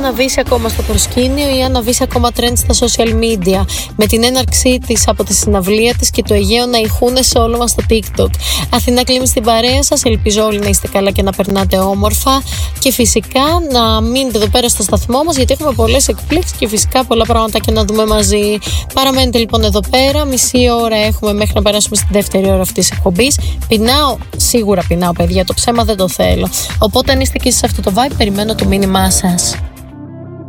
αναβήσει ακόμα στο προσκήνιο ή αναβήσει ακόμα trend στα social media, με την έναρξή της από τη συναυλία της και το Αιγαίο να ηχούνε σε όλο μας στο TikTok. Αθηνά Κλίμη στην παρέα σας, ελπίζω όλοι να είστε καλά και να περνάτε όμορφα και φυσικά να μείνετε εδώ πέρα στο σταθμό μας, γιατί έχουμε πολλές εκπλήξεις και φυσικά πολλά πράγματα και να δούμε μαζί. Παραμένετε λοιπόν εδώ πέρα, μισή ώρα έχουμε μέχρι να περάσουμε στη δεύτερη ώρα αυτής της εκπομπής. Πεινάω, σίγουρα πεινάω παιδιά, το ψέμα δεν το θέλω. Οπότε αν είστε και εσείς σε αυτό το vibe, περιμένω το μήνυμά σας.